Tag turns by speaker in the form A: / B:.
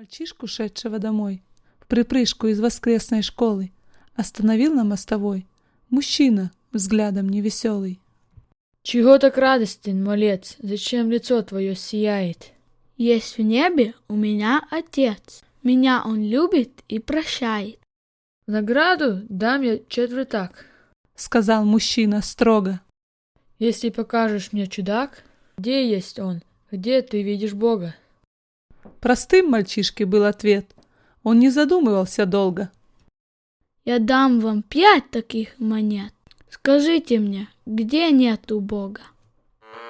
A: Мальчишку, шедшего домой, в припрыжку из воскресной школы, остановил на мостовой мужчина взглядом невеселый.
B: Чего так радостен, малец? Зачем лицо твое сияет?
C: Есть в небе у меня Отец. Меня Он любит и прощает.
B: В награду дам я четвертак,
A: Сказал мужчина строго.
B: если покажешь мне чудак, где есть он, где ты видишь Бога.
A: Простым мальчишке был ответ. Он не задумывался долго.
C: Я дам вам 5 таких монет. Скажите мне, где нету Бога?